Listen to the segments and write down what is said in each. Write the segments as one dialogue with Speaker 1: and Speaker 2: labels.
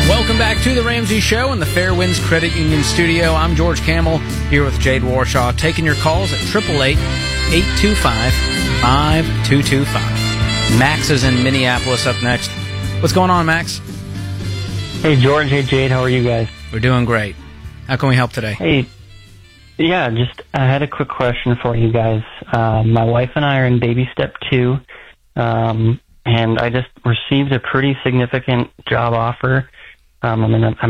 Speaker 1: Welcome back to the Ramsey Show in the Fairwinds Credit Union studio. I'm George Camel here with Jade Warshaw, taking your calls at 888-825-5225. Max is in Minneapolis up next. What's going on, Max?
Speaker 2: Hey, George. Hey, Jade. How are you guys?
Speaker 1: We're doing great. How can we help today?
Speaker 2: Hey, yeah, I had a quick question for you guys. My wife and I are in baby step 2, and I just received a pretty significant job offer. I'm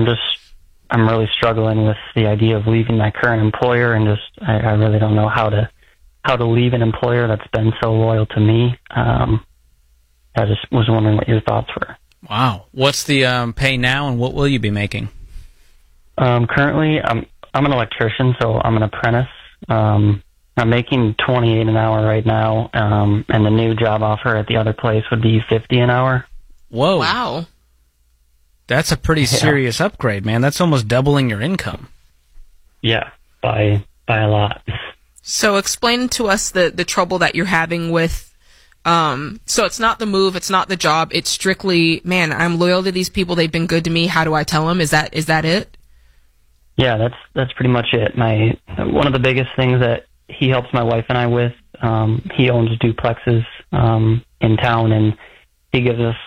Speaker 2: really struggling with the idea of leaving my current employer, and I really don't know how to leave an employer that's been so loyal to me. I just was wondering what your thoughts were.
Speaker 1: Wow. What's the pay now, and what will you be making?
Speaker 2: Currently, I'm an electrician, so I'm an apprentice. I'm making $28 an hour right now, and the new job offer at the other place would be $50 an hour.
Speaker 1: Whoa.
Speaker 3: Wow.
Speaker 1: That's a pretty serious upgrade, man. That's almost doubling your income.
Speaker 2: Yeah, by a lot.
Speaker 3: So explain to us the trouble that you're having with, so it's not the move, it's not the job, it's strictly, man, I'm loyal to these people, they've been good to me, how do I tell them? Is that it?
Speaker 2: Yeah, that's pretty much it. One of the biggest things that he helps my wife and I with, he owns duplexes in town, and he gives us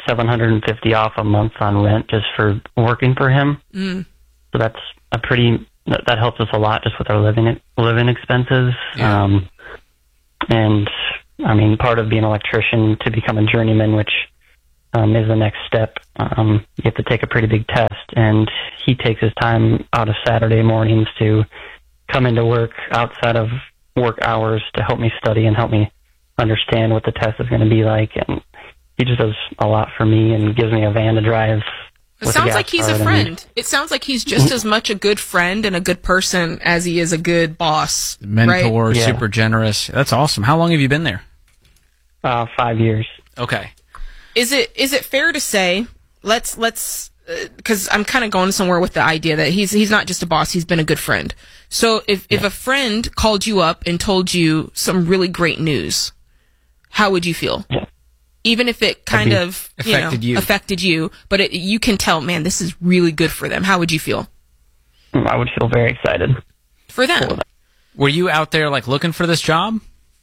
Speaker 2: $750 off a month on rent just for working for him. So that's that helps us a lot just with our living expenses.
Speaker 1: Yeah.
Speaker 2: And I mean, part of being an electrician to become a journeyman, which is the next step, you have to take a pretty big test, and he takes his time out of Saturday mornings to come into work outside of work hours to help me study and help me understand what the test is going to be like. And he just does a lot for me and gives me a van to drive.
Speaker 3: It sounds like he's a friend. It sounds like he's just as much a good friend and a good person as he is a good boss.
Speaker 1: Mentor,
Speaker 3: right?
Speaker 2: Yeah.
Speaker 1: super generous. That's awesome. How long have you been there?
Speaker 2: 5 years.
Speaker 1: Okay.
Speaker 3: Is it fair to say, let's because I'm kind of going somewhere with the idea that he's not just a boss, he's been a good friend. So if a friend called you up and told you some really great news, how would you feel?
Speaker 2: Yeah.
Speaker 3: Even if it kind of affected you, but you can tell, man, this is really good for them. How would you feel?
Speaker 2: I would feel very excited.
Speaker 3: For them.
Speaker 1: Were you out there like looking for this job?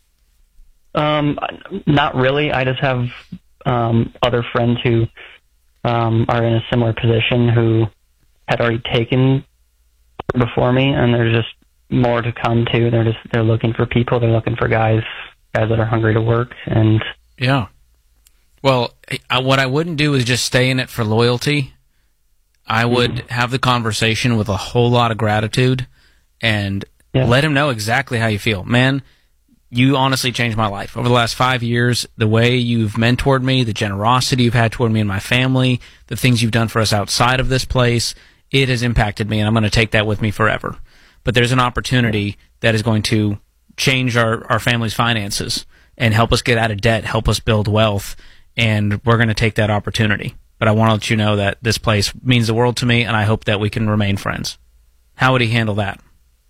Speaker 2: Not really. I just have other friends who are in a similar position who had already taken before me, and there's just more to come too. They're looking for people. They're looking for guys that are hungry to work. And
Speaker 1: Yeah. Well, what I wouldn't do is just stay in it for loyalty. I would have the conversation with a whole lot of gratitude and let him know exactly how you feel. Man, you honestly changed my life. Over the last 5 years, the way you've mentored me, the generosity you've had toward me and my family, the things you've done for us outside of this place, it has impacted me, and I'm going to take that with me forever. But there's an opportunity that is going to change our family's finances and help us get out of debt, help us build wealth, and we're going to take that opportunity. But I want to let you know that this place means the world to me, and I hope that we can remain friends. How would he handle that?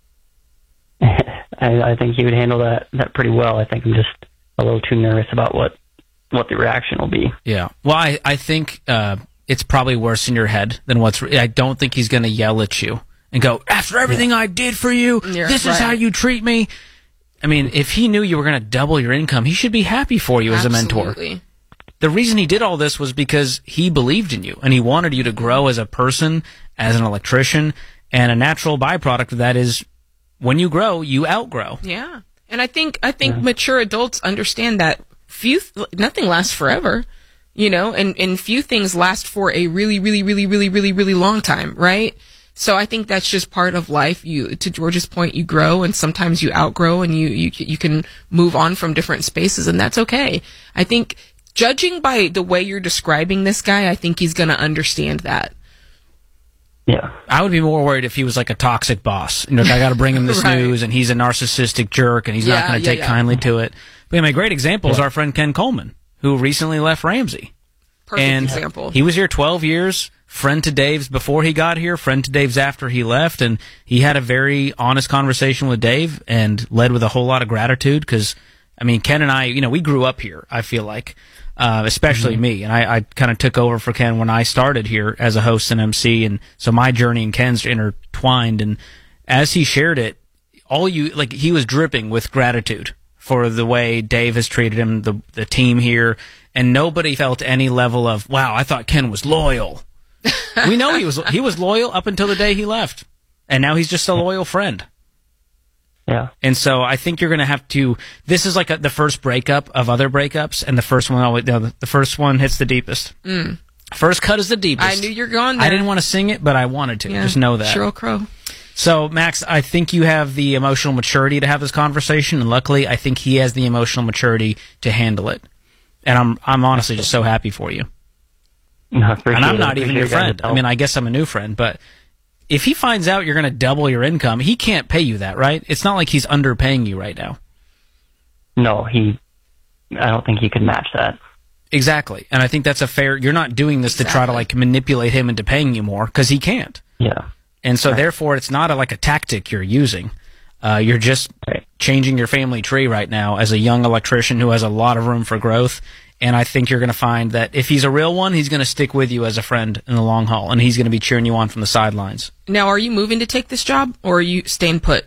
Speaker 2: I think he would handle that pretty well. I think I'm just a little too nervous about what the reaction will be.
Speaker 1: Yeah. Well, I think it's probably worse in your head than I don't think he's going to yell at you and go, after everything I did for you, this is how you treat me. I mean, if he knew you were going to double your income, he should be happy for you as a mentor. The reason he did all this was because he believed in you, and he wanted you to grow as a person, as an electrician, and a natural byproduct of that is when you grow, you outgrow.
Speaker 3: Yeah. And I think mature adults understand that nothing lasts forever, and few things last for a really, really, really, really, really, really long time, right? So I think that's just part of life. To George's point, you grow, and sometimes you outgrow, and you can move on from different spaces, and that's okay. I think, judging by the way you're describing this guy, I think he's going to understand that.
Speaker 2: Yeah.
Speaker 1: I would be more worried if he was like a toxic boss. I got to bring him this news, and he's a narcissistic jerk, and he's not going to take kindly to it. But a great example is our friend Ken Coleman, who recently left Ramsey.
Speaker 3: Perfect example.
Speaker 1: He was here 12 years, friend to Dave's before he got here, friend to Dave's after he left, and he had a very honest conversation with Dave and led with a whole lot of gratitude because, Ken and I, we grew up here, I feel like. especially me. And I kind of took over for Ken when I started here as a host and MC, and so my journey and Ken's are intertwined. And as he shared it, he was dripping with gratitude for the way Dave has treated him, the team here, and nobody felt any level of, wow, I thought Ken was loyal. We know he was loyal up until the day he left, and now he's just a loyal friend.
Speaker 2: Yeah.
Speaker 1: And so I think you're going to have to. This is like the first breakup of other breakups, and the first one hits the deepest. First cut is the deepest.
Speaker 3: I knew you were going there.
Speaker 1: I didn't want to sing it, but I wanted to. Yeah, just know that.
Speaker 3: Sheryl Crow.
Speaker 1: So, Max, I think you have the emotional maturity to have this conversation, and luckily, I think he has the emotional maturity to handle it. And I'm honestly just so happy for you.
Speaker 2: No,
Speaker 1: and I'm not even your friend. I mean, I guess I'm a new friend, but if he finds out you're going to double your income, he can't pay you that, right? It's not like he's underpaying you right now.
Speaker 2: No, I don't think he could match that.
Speaker 1: Exactly. And I think that's a fair, you're not doing this to try to like manipulate him into paying you more, because he can't.
Speaker 2: Yeah.
Speaker 1: And so therefore it's not like a tactic you're using. You're just changing your family tree right now as a young electrician who has a lot of room for growth. And I think you're going to find that if he's a real one, he's going to stick with you as a friend in the long haul, and he's going to be cheering you on from the sidelines.
Speaker 3: Now, are you moving to take this job, or are you staying put?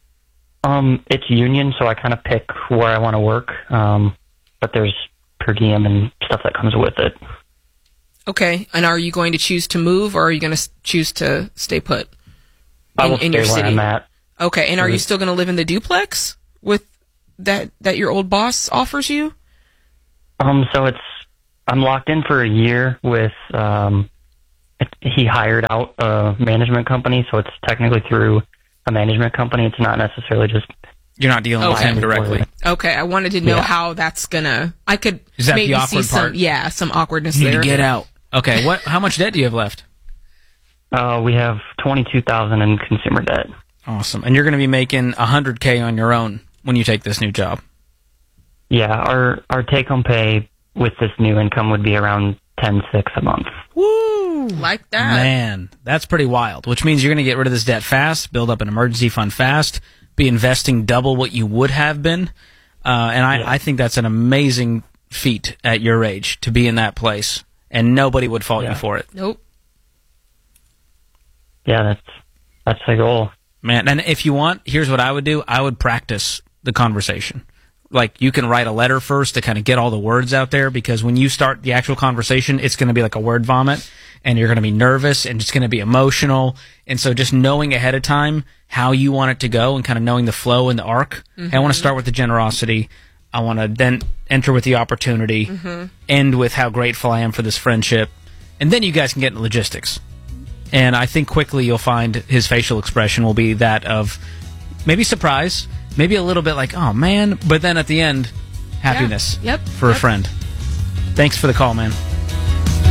Speaker 2: It's union, so I kind of pick where I want to work. But there's per diem and stuff that comes with it.
Speaker 3: Okay. And are you going to choose to move, or are you going to choose to stay put
Speaker 2: I will stay
Speaker 3: your
Speaker 2: where
Speaker 3: city?
Speaker 2: I'm at.
Speaker 3: Okay. And are you still going to live in the duplex with that your old boss offers you?
Speaker 2: So I'm locked in for a year with, he hired out a management company, so it's technically through a management company. It's not necessarily just...
Speaker 1: You're not dealing with him directly.
Speaker 3: Okay, I wanted to know how that's gonna... I could
Speaker 1: Is that
Speaker 3: maybe
Speaker 1: the awkward
Speaker 3: see
Speaker 1: part?
Speaker 3: some awkwardness
Speaker 1: You need
Speaker 3: there.
Speaker 1: to get out. Okay, how much debt do you have left?
Speaker 2: We have $22,000 in consumer debt.
Speaker 1: Awesome. And you're going to be making $100K on your own when you take this new job.
Speaker 2: Yeah, our take-home pay with this new income would be around $10,600 a month.
Speaker 1: Woo!
Speaker 3: Like that.
Speaker 1: Man, that's pretty wild, which means you're going to get rid of this debt fast, build up an emergency fund fast, be investing double what you would have been. I think that's an amazing feat at your age to be in that place, and nobody would fault you for it.
Speaker 3: Nope.
Speaker 2: Yeah, that's the goal.
Speaker 1: Man, and if you want, here's what I would do. I would practice the conversation. Like, you can write a letter first to kind of get all the words out there, because when you start the actual conversation, it's going to be like a word vomit, and you're going to be nervous, and it's going to be emotional. And so just knowing ahead of time how you want it to go and kind of knowing the flow and the arc. Mm-hmm. I want to start with the generosity. I want to then enter with the opportunity, end with how grateful I am for this friendship, and then you guys can get into logistics. And I think quickly you'll find his facial expression will be that of maybe surprise, maybe a little bit like, oh, man, but then at the end, happiness for a friend. Thanks for the call, man.